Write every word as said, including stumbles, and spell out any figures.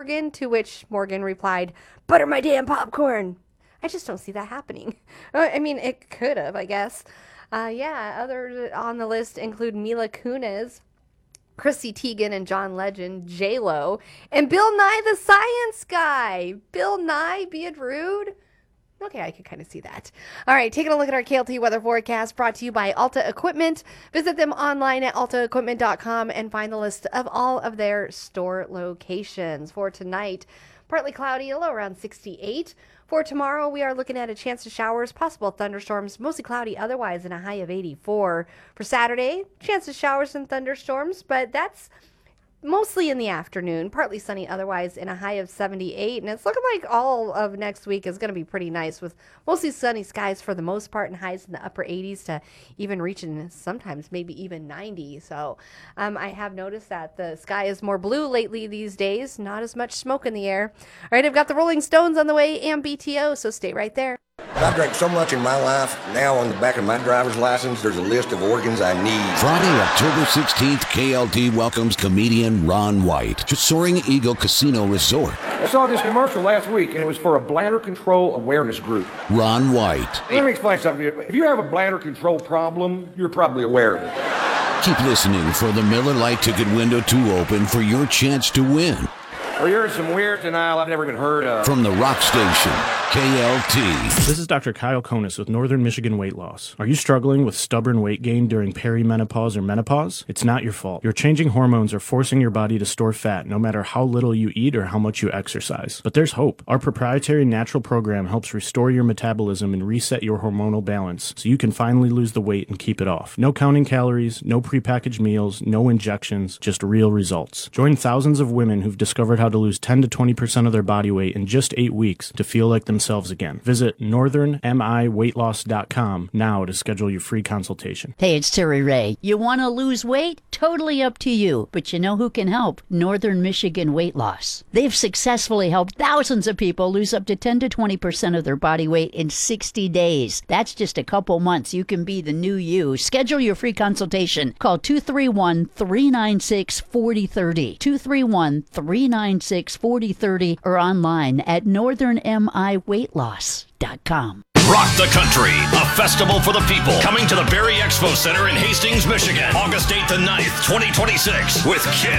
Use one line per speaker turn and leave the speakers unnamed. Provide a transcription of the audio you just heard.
Morgan, to which Morgan replied, butter my damn popcorn. I just don't see that happening. I mean, it could have, I guess. Uh, yeah, others on the list include Mila Kunis, Chrissy Teigen and John Legend, J-Lo, and Bill Nye the Science Guy. Bill Nye being rude? Okay, I could kind of see that. All right, taking a look at our K L T weather forecast brought to you by Alta Equipment. Visit them online at alta equipment dot com and find the list of all of their store locations. For tonight, partly cloudy, a low around sixty-eight. For tomorrow, we are looking at a chance of showers, possible thunderstorms, mostly cloudy otherwise, and a high of eighty-four. For Saturday, chance of showers and thunderstorms, but that's mostly in the afternoon, partly sunny otherwise, and a high of seventy-eight. And it's looking like all of next week is going to be pretty nice with mostly sunny skies for the most part and highs in the upper eighties to even reaching sometimes maybe even ninety. So um, I have noticed that the sky is more blue lately these days, not as much smoke in the air. All right, I've got the Rolling Stones on the way and B T O, so stay right there.
I've drank so much in my life, now on the back of my driver's license, there's a list of organs I need.
Friday, October sixteenth, K L T welcomes comedian Ron White to Soaring Eagle Casino Resort.
I saw this commercial last week, and it was for a bladder control awareness group.
Ron White.
Let me explain something to you. If you have a bladder control problem, you're probably aware of it.
Keep listening for the Miller Lite ticket window to open for your chance to win.
Or you're in some weird denial I've never even heard of.
From the Rock Station, K L T.
This is Doctor Kyle Konis with Northern Michigan Weight Loss. Are you struggling with stubborn weight gain during perimenopause or menopause? It's not your fault. Your changing hormones are forcing your body to store fat no matter how little you eat or how much you exercise. But there's hope. Our proprietary natural program helps restore your metabolism and reset your hormonal balance so you can finally lose the weight and keep it off. No counting calories, no prepackaged meals, no injections, just real results. Join thousands of women who've discovered how to lose ten to twenty percent of their body weight in just eight weeks to feel like themselves again. Visit northern mi weight loss dot com now to schedule your free consultation.
Hey, it's Terry Ray. You want to lose weight? Totally up to you. But you know who can help? Northern Michigan Weight Loss. They've successfully helped thousands of people lose up to ten to twenty percent of their body weight in sixty days. That's just a couple months. You can be the new you. Schedule your free consultation. Call two three one, three nine six, four zero three zero, two three one, three nine six, four zero three zero, or online at northern mi weight loss dot com.
Rock the Country, a festival for the people, coming to the Berry Expo Center in Hastings, Michigan, August eighth and ninth, twenty twenty-six, with Kiss.